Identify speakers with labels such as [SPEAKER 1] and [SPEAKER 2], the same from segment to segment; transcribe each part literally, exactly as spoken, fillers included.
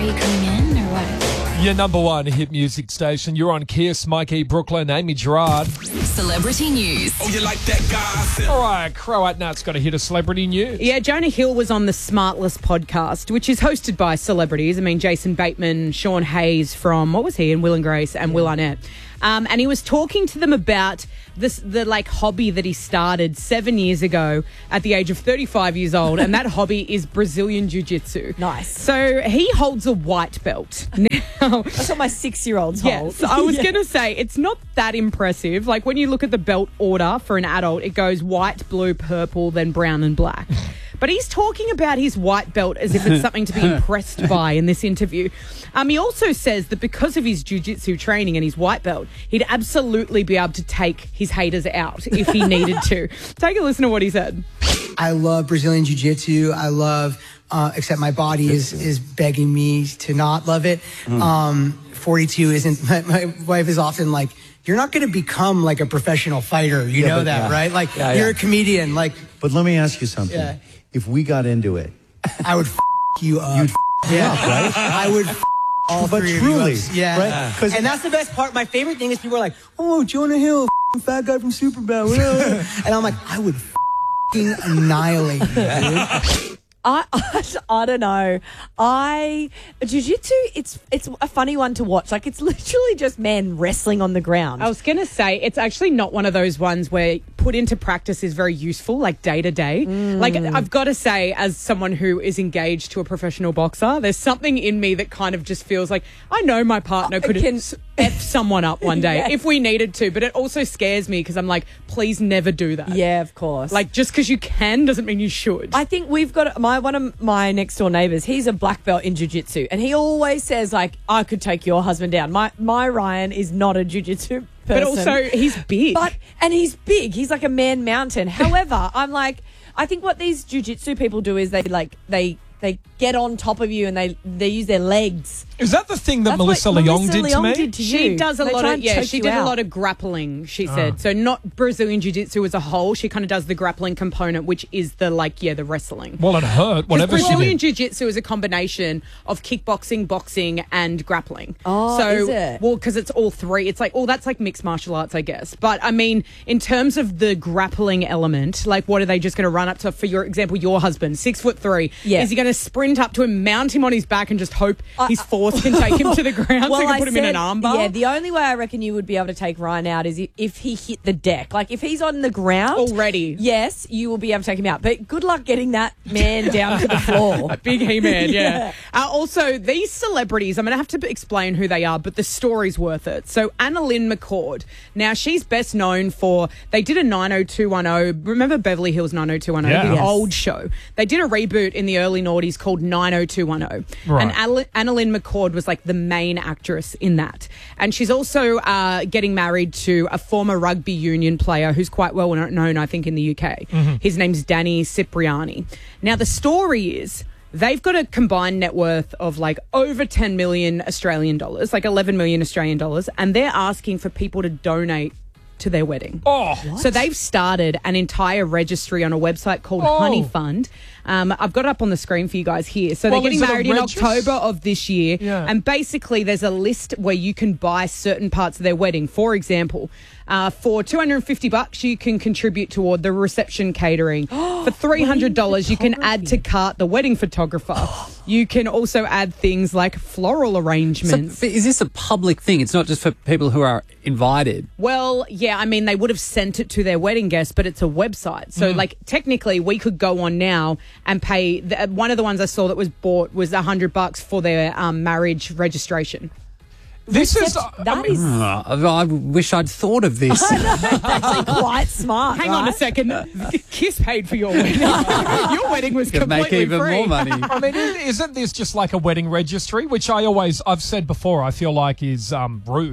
[SPEAKER 1] Are you coming in or what?
[SPEAKER 2] Your number one hit music station. You're on Kiss, Mikey, Brooklyn, Amy Gerard.
[SPEAKER 3] Celebrity news.
[SPEAKER 4] Oh, you like that guy?
[SPEAKER 2] All right, Croat Nut's got to hit a celebrity news.
[SPEAKER 5] Yeah, Jonah Hill was on the Smartless podcast, which is hosted by celebrities. I mean, Jason Bateman, Sean Hayes from, what was he, in Will and Grace, and Will Arnett. Um, and he was talking to them about this, the like hobby that he started seven years ago at the age of thirty-five years old, and that hobby is Brazilian Jiu-Jitsu.
[SPEAKER 6] Nice.
[SPEAKER 5] So he holds a white belt. Now,
[SPEAKER 6] That's what my six-year-olds hold.
[SPEAKER 5] yes, I was
[SPEAKER 6] Yeah.
[SPEAKER 5] going to say, it's not that impressive. Like, when you look at the belt order for an adult, it goes white, blue, purple, then brown and black. But he's talking about his white belt as if it's something to be impressed by in this interview. Um, he also says that because of his jiu-jitsu training and his white belt, he'd absolutely be able to take his haters out if he needed to. Take a listen to what he said.
[SPEAKER 7] I love Brazilian Jiu-Jitsu. I love, uh, except my body is, is begging me to not love it. Um, forty-two isn't, my, my wife is often like, you're not going to become like a professional fighter. You
[SPEAKER 8] Yeah,
[SPEAKER 7] know
[SPEAKER 8] but-
[SPEAKER 7] that,
[SPEAKER 8] yeah.
[SPEAKER 7] right? Like,
[SPEAKER 8] Yeah,
[SPEAKER 7] you're
[SPEAKER 8] yeah.
[SPEAKER 7] a comedian. Like,
[SPEAKER 8] But let me ask you something.
[SPEAKER 7] Yeah.
[SPEAKER 8] If we got into it,
[SPEAKER 7] I would f- you up.
[SPEAKER 8] you'd f-
[SPEAKER 7] yeah.
[SPEAKER 8] up, right?
[SPEAKER 7] I would f- all
[SPEAKER 8] But
[SPEAKER 7] three
[SPEAKER 8] truly,
[SPEAKER 7] of you up. Yeah.
[SPEAKER 8] right? 'Cause-
[SPEAKER 7] And that's the best part. My favorite thing is people are like, oh, Jonah Hill, f- fat guy from Superbad. whatever." And I'm like, I would f***ing annihilate you, dude.
[SPEAKER 6] I, I, I don't know. I jiu-jitsu, it's it's a funny one to watch. Like, it's literally just men wrestling on the ground.
[SPEAKER 5] I was going to say, it's actually not one of those ones where put into practice is very useful, like day to day. Like, I've got to say, as someone who is engaged to a professional boxer, there's something in me that kind of just feels like I know my partner could
[SPEAKER 6] can-
[SPEAKER 5] s- F someone up one day
[SPEAKER 6] Yes.
[SPEAKER 5] if we needed to, but it also scares me because I'm like, please never do that.
[SPEAKER 6] Yeah, of course.
[SPEAKER 5] Like, just because you can doesn't mean you should.
[SPEAKER 6] I think we've got my one of my next door neighbours. He's a black belt in jiu-jitsu, and he always says like, "I could take your husband down." My my Ryan is not a jiu-jitsu person,
[SPEAKER 5] but also, he's big.
[SPEAKER 6] but and he's big. He's like a man mountain. However, I'm like, I think what these jiu-jitsu people do is they like they they get on top of you and they they use their legs.
[SPEAKER 2] Is that the thing that
[SPEAKER 6] That's
[SPEAKER 2] Melissa
[SPEAKER 6] what
[SPEAKER 2] Leong
[SPEAKER 6] Melissa
[SPEAKER 2] did to
[SPEAKER 6] Leong
[SPEAKER 2] me?
[SPEAKER 6] did to
[SPEAKER 5] She
[SPEAKER 6] you.
[SPEAKER 5] does a
[SPEAKER 6] They
[SPEAKER 5] lot
[SPEAKER 6] try
[SPEAKER 5] of
[SPEAKER 6] and
[SPEAKER 5] yeah.
[SPEAKER 6] choke
[SPEAKER 5] She
[SPEAKER 6] you
[SPEAKER 5] did a
[SPEAKER 6] out.
[SPEAKER 5] lot of grappling. She said so, not Brazilian Jiu-Jitsu as a whole. She kind of does the grappling component, which is the like yeah the wrestling.
[SPEAKER 2] Well, it hurt, whatever she
[SPEAKER 5] Brazilian
[SPEAKER 2] did.
[SPEAKER 5] Jiu-Jitsu is a combination of kickboxing, boxing, and grappling.
[SPEAKER 6] Oh,
[SPEAKER 5] so,
[SPEAKER 6] is it?
[SPEAKER 5] Well, because it's all three. It's like, oh, that's like mixed martial arts, I guess. But I mean, in terms of the grappling element, like, what are they just going to run up to? For your example, your husband, six foot three.
[SPEAKER 6] Yeah.
[SPEAKER 5] Is he going to sprint up to him, mount him on his back, and just hope his force can take him to the ground so he can
[SPEAKER 6] I
[SPEAKER 5] put him in an
[SPEAKER 6] said-
[SPEAKER 5] armbar?
[SPEAKER 6] Yeah, the only way I reckon you would be able to take Ryan out is i- if he hit the deck. Like, if he's on the ground
[SPEAKER 5] Already.
[SPEAKER 6] yes, you will be able to take him out. But good luck getting that man down to the floor.
[SPEAKER 5] Big He-Man, yeah.
[SPEAKER 6] Yeah.
[SPEAKER 5] Uh, also, these celebrities, I'm going to have to explain who they are, but the story's worth it. So, Annalyn McCord. Now, she's best known for, they did a nine oh two one oh. Remember Beverly Hills nine oh two one oh,
[SPEAKER 2] Yeah.
[SPEAKER 5] the
[SPEAKER 2] Yes.
[SPEAKER 5] old show? They did a reboot in the early noughties called nine oh two one oh.
[SPEAKER 2] Right.
[SPEAKER 5] And Anna- Annalyn McCord was like the main actress in that. And she's also uh, getting married to a former rugby union player who's quite well known, I think, in the U K. His name's Danny Cipriani. Now, the story is they've got a combined net worth of like over ten million Australian dollars, like eleven million Australian dollars, and they're asking for people to donate to their wedding.
[SPEAKER 2] Oh,
[SPEAKER 5] So they've started an entire registry on a website called
[SPEAKER 2] Oh.
[SPEAKER 5] Honey Fund. Um, I've got it up on the screen for you guys here. So
[SPEAKER 2] Well,
[SPEAKER 5] they're getting
[SPEAKER 2] is it a
[SPEAKER 5] married in
[SPEAKER 2] regis-
[SPEAKER 5] October of this year.
[SPEAKER 2] Yeah.
[SPEAKER 5] And basically there's a list where you can buy certain parts of their wedding. For example, uh, for two hundred fifty bucks, you can contribute toward the reception catering. For three hundred dollars, you can add to cart the wedding photographer. You can also add things like floral
[SPEAKER 9] So,
[SPEAKER 5] arrangements.
[SPEAKER 9] is this a public thing? It's not just for people who are invited.
[SPEAKER 5] Well, yeah, I mean, they would have sent it to their wedding guests, but it's a website. So, like, technically, we could go on now and pay. The, one of the ones I saw that was bought was a hundred bucks for their um, marriage registration.
[SPEAKER 2] this is.
[SPEAKER 6] That
[SPEAKER 2] I mean,
[SPEAKER 6] is
[SPEAKER 9] Uh, I wish I'd thought of this.
[SPEAKER 6] actually quite smart.
[SPEAKER 5] Hang on a
[SPEAKER 6] right?
[SPEAKER 5] second. Kiss paid for your wedding. Your wedding was
[SPEAKER 9] Could
[SPEAKER 5] completely
[SPEAKER 9] make even
[SPEAKER 5] free.
[SPEAKER 9] more money.
[SPEAKER 2] I mean, is- isn't this just like a wedding registry? Which I always, I've said before, I feel like is um, rude.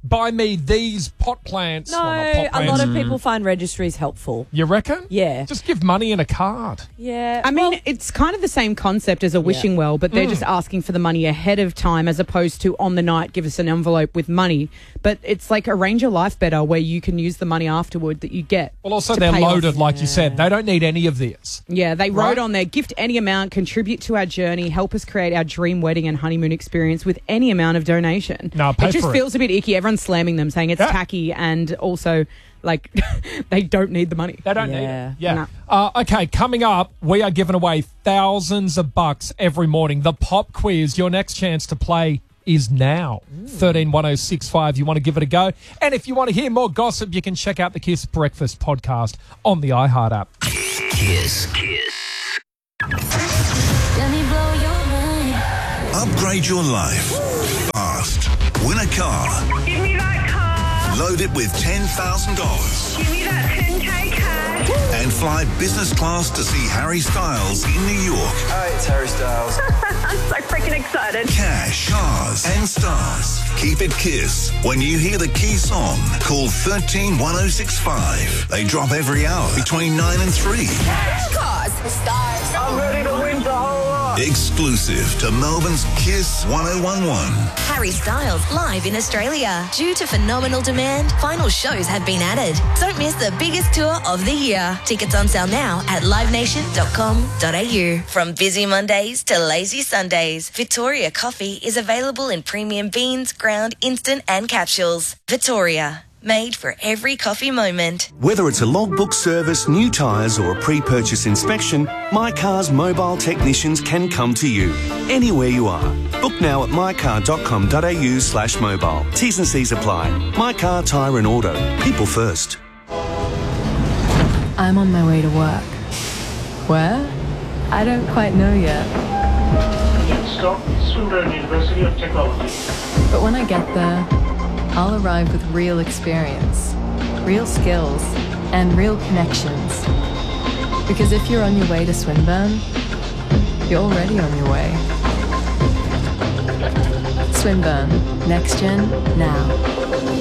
[SPEAKER 2] buy me these pot plants.
[SPEAKER 6] No,
[SPEAKER 2] Well, not pot
[SPEAKER 6] a
[SPEAKER 2] plants.
[SPEAKER 6] lot of people find registries helpful.
[SPEAKER 2] You reckon?
[SPEAKER 6] Yeah.
[SPEAKER 2] Just give money in a card.
[SPEAKER 6] Yeah.
[SPEAKER 5] I mean,
[SPEAKER 6] well,
[SPEAKER 5] it's kind of the same concept as a wishing well, but they're just asking for the money ahead of time as opposed to on the night, give us an envelope with money. But it's like arrange your life better where you can use the money afterward that you get.
[SPEAKER 2] Well, also
[SPEAKER 5] to
[SPEAKER 2] they're
[SPEAKER 5] pay off.
[SPEAKER 2] loaded, like you said. They don't need any of this.
[SPEAKER 5] Yeah, they
[SPEAKER 2] Right.
[SPEAKER 5] wrote on there, gift any amount, contribute to our journey, help us create our dream wedding and honeymoon experience with any amount of donation.
[SPEAKER 2] No, pay
[SPEAKER 5] it just
[SPEAKER 2] for it.
[SPEAKER 5] feels a bit icky. Everyone's slamming them, saying it's
[SPEAKER 2] Yeah.
[SPEAKER 5] tacky and also like they don't need the money.
[SPEAKER 2] They don't need
[SPEAKER 6] Yeah.
[SPEAKER 2] it. Yeah.
[SPEAKER 5] No.
[SPEAKER 2] Uh, okay, coming up, we are giving away thousands of bucks every morning. The pop quiz, your next chance to play is now. thirteen one oh six five. You want to give it a go? And if you want to hear more gossip, you can check out the Kiss Breakfast podcast on the iHeart app.
[SPEAKER 4] Kiss. Kiss.
[SPEAKER 3] Let me blow your mind.
[SPEAKER 4] Upgrade your life fast. Win a car.
[SPEAKER 10] Give me that car.
[SPEAKER 4] Load it with ten thousand dollars.
[SPEAKER 10] Give me that ten K cash.
[SPEAKER 4] And fly business class to see Harry Styles in New York.
[SPEAKER 11] Hi, it's Harry Styles.
[SPEAKER 10] I'm so freaking excited.
[SPEAKER 4] Cash, cars, and stars. Keep it Kiss. When you hear the key song, call thirteen one oh six five. They drop every hour between nine and three.
[SPEAKER 3] Cars, stars.
[SPEAKER 10] I'm ready to win the whole lot.
[SPEAKER 4] Exclusive to Melbourne's Kiss one oh one one.
[SPEAKER 3] Harry Styles live in Australia. Due to phenomenal demand, final shows have been added. Don't miss the biggest tour of the year. Tickets on sale now at live nation dot com dot a u. From busy Mondays to lazy Sundays, Victoria Coffee is available in premium beans, ground, instant and capsules. Victoria, made for every coffee moment.
[SPEAKER 12] Whether it's a logbook service, new tyres or a pre-purchase inspection, My Car's mobile technicians can come to you anywhere you are. Book now at my car dot com dot a u slash mobile. T's and C's apply. My Car, Tyre and Auto. People first.
[SPEAKER 13] I'm on my way to work. Where? I don't quite know yet.
[SPEAKER 14] Stop, Swinburne University of Technology.
[SPEAKER 13] But when I get there, I'll arrive with real experience, real skills, and real connections. Because if you're on your way to Swinburne, you're already on your way. Swinburne. Next Gen, now.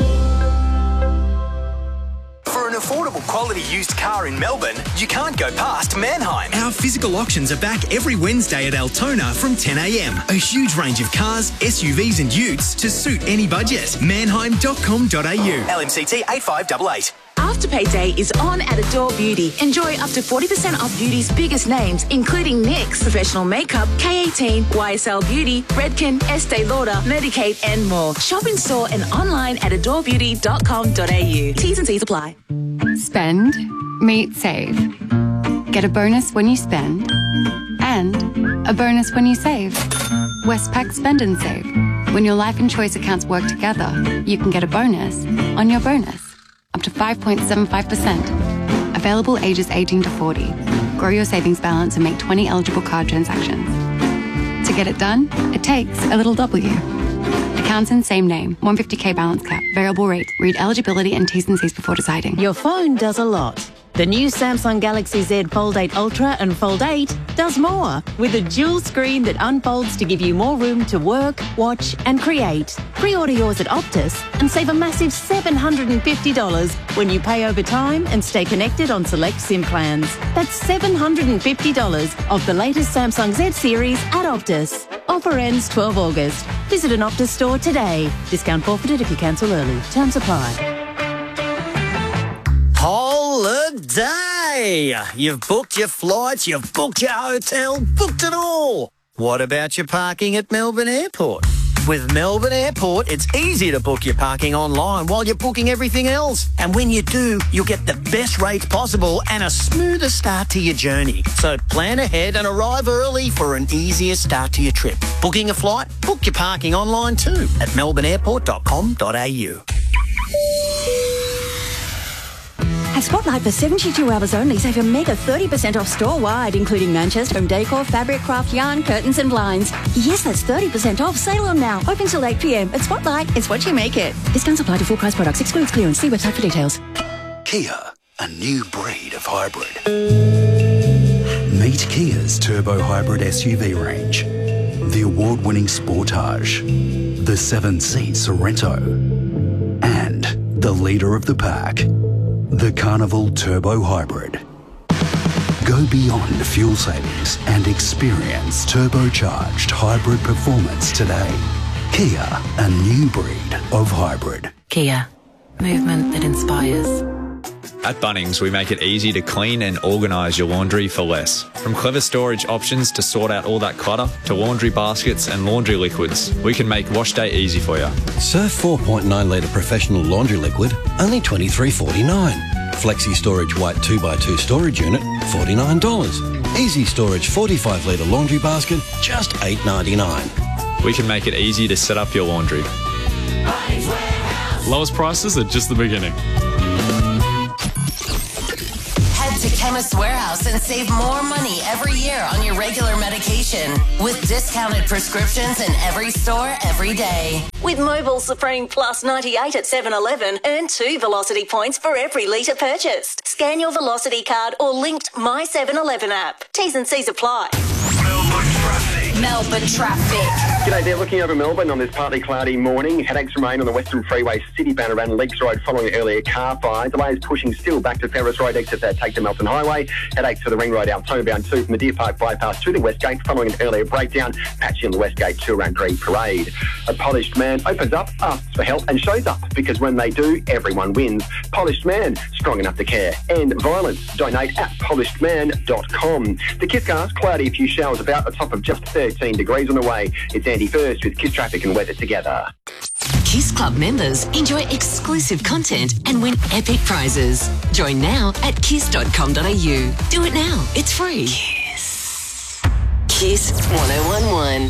[SPEAKER 15] For an affordable quality used car in Melbourne, you can't go past Mannheim.
[SPEAKER 16] Our physical auctions are back every Wednesday at Altona from ten a m. A huge range of cars, S U Vs and utes to suit any budget. mannheim dot com dot a u.
[SPEAKER 15] L M C T eight five eight eight.
[SPEAKER 17] Afterpay Day is on at Adore Beauty. Enjoy up to forty percent off beauty's biggest names, including NYX, Professional Makeup, K eighteen, Y S L Beauty, Redken, Estee Lauder, Medicaid, and more. Shop in store and online at adore beauty dot com dot a u. T's and C's apply.
[SPEAKER 18] Spend, meet, save. Get a bonus when you spend and a bonus when you save. Westpac Spend and Save. When your life and choice accounts work together, you can get a bonus on your bonus. Up to five point seven five percent. Available ages eighteen to forty. Grow your savings balance and make twenty eligible card transactions. To get it done, it takes a little W. Accounts in same name. one hundred fifty k balance cap. Variable rate. Read eligibility and T's and C's before deciding.
[SPEAKER 19] Your phone does a lot. The new Samsung Galaxy Z Fold eight Ultra and Fold eight does more, with a dual screen that unfolds to give you more room to work, watch and create. Pre-order yours at Optus and save a massive seven hundred fifty dollars when you pay over time and stay connected on select SIM plans. That's seven hundred fifty dollars of the latest Samsung Z series at Optus. Offer ends twelve August. Visit an Optus store today. Discount forfeited if you cancel early. Terms apply.
[SPEAKER 20] Holiday! You've booked your flights, you've booked your hotel, booked it all. What about your parking at Melbourne Airport? With Melbourne Airport, it's easy to book your parking online while you're booking everything else. And when you do, you'll get the best rates possible and a smoother start to your journey. So plan ahead and arrive early for an easier start to your trip. Booking a flight? Book your parking online too at melbourne airport dot com dot a u.
[SPEAKER 21] At Spotlight, for seventy-two hours only, save a mega thirty percent off store-wide, including Manchester home decor, fabric, craft, yarn, curtains and blinds. Yes, that's thirty percent off. Sale on now. Open till eight p m. At Spotlight, it's what you make it. Discounts apply to full-price products. Excludes clearance. See website for details.
[SPEAKER 22] Kia, a new breed of hybrid. Meet Kia's turbo hybrid S U V range. The award-winning Sportage, the seven-seat Sorrento, the leader of the pack. The Carnival Turbo Hybrid. Go beyond fuel savings and experience turbocharged hybrid performance today. Kia, a new breed of hybrid.
[SPEAKER 3] Kia, movement that inspires.
[SPEAKER 1] At Bunnings, we make it easy to clean and organise your laundry for less. From clever storage options to sort out all that clutter, to laundry baskets and laundry liquids, we can make wash day easy for you.
[SPEAKER 11] Surf four point nine litre professional laundry liquid, only twenty-three forty-nine. Flexi Storage White two by two storage unit, forty-nine dollars. Easy Storage forty-five litre laundry basket, just eight ninety-nine.
[SPEAKER 1] We can make it easy to set up your laundry.
[SPEAKER 23] Lowest prices are just the beginning.
[SPEAKER 3] Head to Chemist Warehouse and save more money every year on your regular medication with discounted prescriptions in every store every day.
[SPEAKER 19] With Mobile Supreme Plus ninety-eight at seven eleven, earn two Velocity points for every litre purchased. Scan your Velocity card or linked My seven eleven app. T's and C's apply.
[SPEAKER 3] Melbourne traffic.
[SPEAKER 24] G'day there, looking over Melbourne on this partly cloudy morning. Headaches remain on the Western Freeway, City bound around Leaks Road following an earlier car fire. Delays pushing still back to Ferris Road, exit that take to Melton Highway. Headaches to the Ring Road, Altona bound two from the Deer Park bypass to the Westgate following an earlier breakdown. Patchy on the Westgate to around Green Parade. A polished man opens up, asks for help and shows up because when they do, everyone wins. Polished Man, strong enough to care. End violence. Donate at polished man dot com. The Kiss Cast, cloudy, a few showers about, a top of just thirteen degrees on the way. It's Andy First with Kiss Traffic and Weather together.
[SPEAKER 3] Kiss Club members enjoy exclusive content and win epic prizes. Join now at kiss dot com dot a u. Do it now. It's free. Kiss. Kiss one oh one one.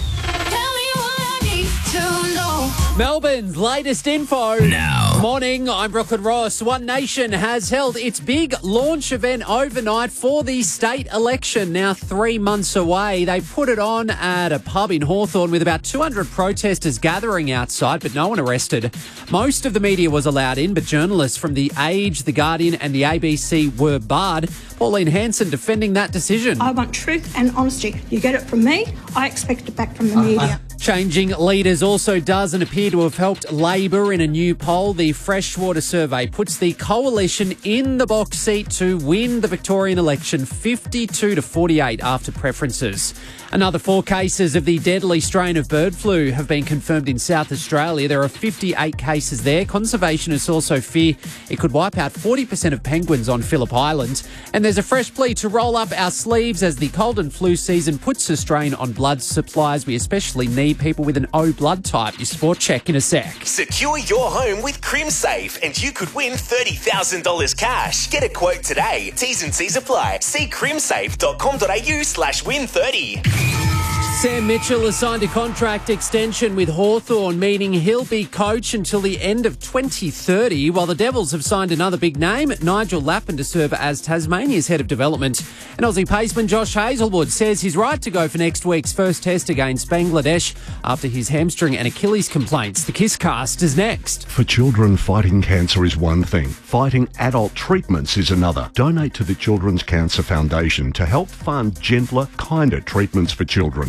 [SPEAKER 9] Melbourne's latest info.
[SPEAKER 22] Now.
[SPEAKER 9] Morning, I'm Brooklyn Ross. One Nation has held its big launch event overnight for the state election, now three months away. They put it on at a pub in Hawthorn with about two hundred protesters gathering outside, but no one arrested. Most of the media was allowed in, but journalists from The Age, The Guardian and the A B C were barred. Pauline Hanson defending that decision.
[SPEAKER 25] I want truth and honesty. You get it from me, I expect it back from the media.
[SPEAKER 9] Changing leaders also doesn't appear to have helped Labor in a new poll. The Freshwater survey puts the coalition in the box seat to win the Victorian election fifty-two to forty-eight after preferences. Another four cases of the deadly strain of bird flu have been confirmed in South Australia. There are fifty-eight cases there. Conservationists also fear it could wipe out forty percent of penguins on Phillip Island. And there's a fresh plea to roll up our sleeves as the cold and flu season puts a strain on blood supplies. We especially need people with an O blood type. Your sport check in a sec.
[SPEAKER 15] Secure your home with CrimSafe and you could win thirty thousand dollars cash. Get a quote today. T's and C's apply. See crimsafe dot com dot a u slash win thirty.
[SPEAKER 9] Sam Mitchell has signed a contract extension with Hawthorn, meaning he'll be coach until the end of twenty thirty, while the Devils have signed another big name, Nigel Lappin, to serve as Tasmania's head of development. And Aussie paceman Josh Hazelwood says he's right to go for next week's first test against Bangladesh after his hamstring and Achilles complaints. The Kiss Cast is next.
[SPEAKER 26] For children, fighting cancer is one thing. Fighting adult treatments is another. Donate to the Children's Cancer Foundation to help fund gentler, kinder treatments for children.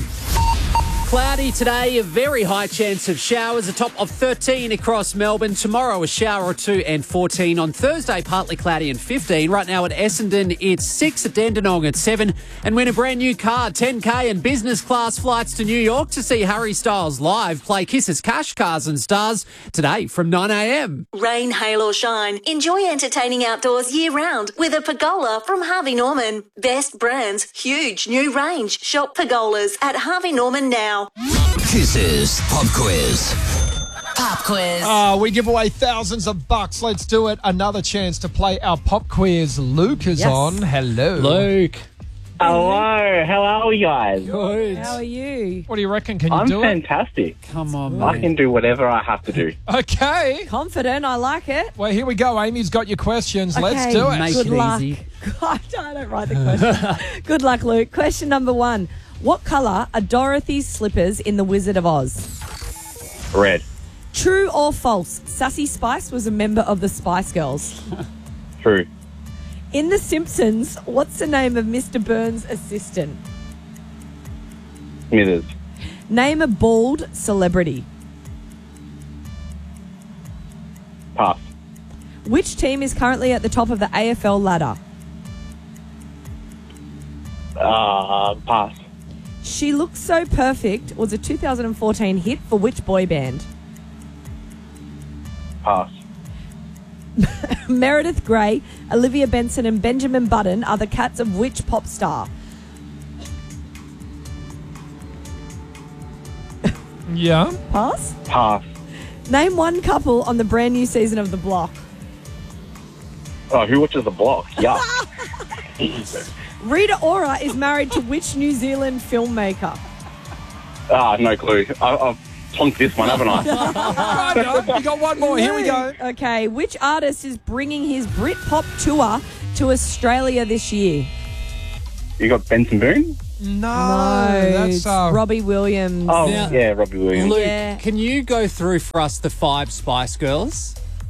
[SPEAKER 9] Cloudy today, a very high chance of showers, a top of thirteen across Melbourne. Tomorrow, a shower or two and fourteen. On Thursday, partly cloudy and fifteen. Right now at Essendon, it's six. At Dandenong at seven. And win a brand new car, ten K and business class flights to New York to see Harry Styles live. Play Kiss's Cash Cars and Stars today from nine a m.
[SPEAKER 19] Rain, hail or shine, enjoy entertaining outdoors year-round with a pergola from Harvey Norman. Best brands, huge new range. Shop pergolas at Harvey Norman now.
[SPEAKER 22] Kisses Pop Quiz.
[SPEAKER 3] Pop quiz.
[SPEAKER 2] Uh, we give away thousands of bucks. Let's do it. Another chance to play our pop quiz. Luke is
[SPEAKER 6] Yes.
[SPEAKER 2] on. Hello.
[SPEAKER 9] Luke.
[SPEAKER 27] Hello, how are we guys?
[SPEAKER 9] Good.
[SPEAKER 6] How are you?
[SPEAKER 2] What do you reckon? Can you
[SPEAKER 27] I'm
[SPEAKER 2] do
[SPEAKER 27] fantastic.
[SPEAKER 9] Come on,
[SPEAKER 27] I
[SPEAKER 9] mate.
[SPEAKER 27] can do whatever I have to do.
[SPEAKER 2] it? Okay.
[SPEAKER 6] Confident, I like it.
[SPEAKER 2] Well, here we go. Amy's got your questions. Let's
[SPEAKER 6] Okay,
[SPEAKER 2] do it.
[SPEAKER 9] Make
[SPEAKER 6] Good
[SPEAKER 9] it
[SPEAKER 6] luck.
[SPEAKER 9] easy.
[SPEAKER 6] God, I don't write the question. Good luck, Luke. Question number one. What colour are Dorothy's slippers in The Wizard of Oz?
[SPEAKER 27] Red.
[SPEAKER 6] True or false? Sassy Spice was a member of the Spice Girls.
[SPEAKER 27] True.
[SPEAKER 6] In The Simpsons, what's the name of Mister Burns' assistant?
[SPEAKER 27] Smithers.
[SPEAKER 6] Name a bald celebrity.
[SPEAKER 27] Pass.
[SPEAKER 6] Which team is currently at the top of the A F L ladder?
[SPEAKER 27] Uh, pass.
[SPEAKER 6] She Looks So Perfect was a two thousand fourteen hit for which boy band?
[SPEAKER 27] Pass.
[SPEAKER 6] Meredith Grey, Olivia Benson and Benjamin Button are the cats of which pop star?
[SPEAKER 2] Yeah.
[SPEAKER 6] Pass?
[SPEAKER 27] Pass.
[SPEAKER 6] Name one couple on the brand new season of The Block.
[SPEAKER 27] Oh, who watches The Block? Yuck.
[SPEAKER 6] Rita Ora is married to which New Zealand filmmaker?
[SPEAKER 27] Ah, no clue. I, I've plunked this one, haven't I?
[SPEAKER 2] Right on. You got one more. Here we go.
[SPEAKER 6] Okay, which artist is bringing his Britpop tour to Australia this year?
[SPEAKER 27] You got Benson Boone?
[SPEAKER 2] No,
[SPEAKER 6] No,
[SPEAKER 2] that's
[SPEAKER 6] it's
[SPEAKER 2] uh,
[SPEAKER 6] Robbie Williams.
[SPEAKER 27] Oh,
[SPEAKER 9] Now-
[SPEAKER 27] yeah, Robbie Williams.
[SPEAKER 9] Luke,
[SPEAKER 6] Yeah.
[SPEAKER 9] can you go through for us the five Spice Girls?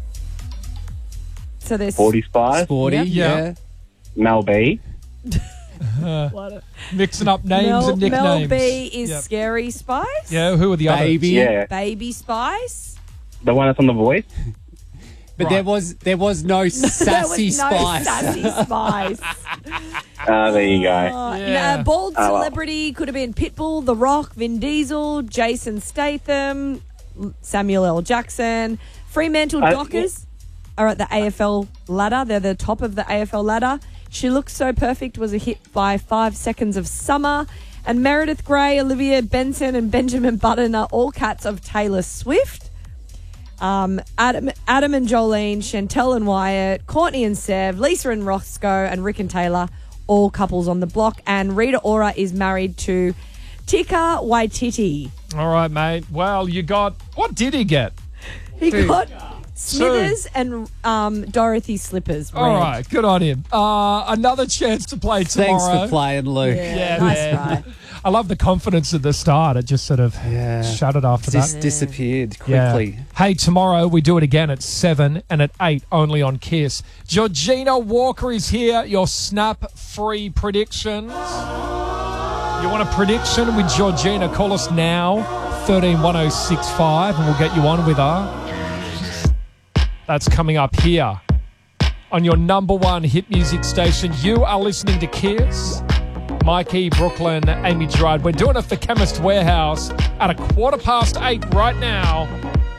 [SPEAKER 6] So there's
[SPEAKER 27] Forty Spice.
[SPEAKER 9] Sporty,
[SPEAKER 6] Yep.
[SPEAKER 9] yeah.
[SPEAKER 2] Yeah.
[SPEAKER 27] Mel B.
[SPEAKER 2] uh, mixing up names
[SPEAKER 6] Mel,
[SPEAKER 2] and nicknames.
[SPEAKER 6] Mel B is
[SPEAKER 2] Yep.
[SPEAKER 6] Scary Spice.
[SPEAKER 2] Yeah, who are the
[SPEAKER 9] Baby.
[SPEAKER 27] Yeah.
[SPEAKER 6] Baby Spice.
[SPEAKER 27] The one that's on The Voice.
[SPEAKER 9] But
[SPEAKER 2] Right.
[SPEAKER 9] there was there was no sassy
[SPEAKER 6] there was no
[SPEAKER 9] Spice.
[SPEAKER 6] Sassy Spice.
[SPEAKER 27] Ah, there you go.
[SPEAKER 6] Uh,
[SPEAKER 2] Yeah.
[SPEAKER 6] uh, bald
[SPEAKER 27] Oh, well.
[SPEAKER 6] celebrity could have been Pitbull, The Rock, Vin Diesel, Jason Statham, Samuel L. Jackson. Fremantle
[SPEAKER 27] Uh,
[SPEAKER 6] Dockers are at the A F L ladder. They're the top of the A F L ladder. She Looks So Perfect was a hit by Five Seconds of Summer. And Meredith Grey, Olivia Benson and Benjamin Button are all cats of Taylor Swift. Um, Adam, Adam and Jolene, Chantel and Wyatt, Courtney and Sev, Lisa and Roscoe, and Rick and Taylor, all couples on the block. And Rita Ora is married to Tika Waititi.
[SPEAKER 2] All right, mate. Well, you got... What did he get?
[SPEAKER 6] He
[SPEAKER 2] Two.
[SPEAKER 6] got Smithers and um, Dorothy Slippers.
[SPEAKER 2] All
[SPEAKER 6] red.
[SPEAKER 2] right, good on him. Uh, another chance to play tomorrow.
[SPEAKER 9] Thanks for playing, Luke.
[SPEAKER 6] Yeah,
[SPEAKER 2] Yeah,
[SPEAKER 6] nice
[SPEAKER 2] man.
[SPEAKER 6] try.
[SPEAKER 2] I love the confidence at the start. It just sort of
[SPEAKER 9] Yeah.
[SPEAKER 2] shut it after
[SPEAKER 9] Just
[SPEAKER 2] that.
[SPEAKER 9] disappeared
[SPEAKER 2] Yeah.
[SPEAKER 9] quickly.
[SPEAKER 2] Hey, tomorrow we do it again at seven and at eight only on Kiss. Georgina Walker is here. Your snap free predictions. You want a prediction with Georgina? Call us now, thirteen one oh six five, and we'll get you on with her. That's coming up here on your number one hit music station. You are listening to Kiss. Mikey, Brooklyn, Amy Gerard. We're doing it for Chemist Warehouse at a quarter past eight right now.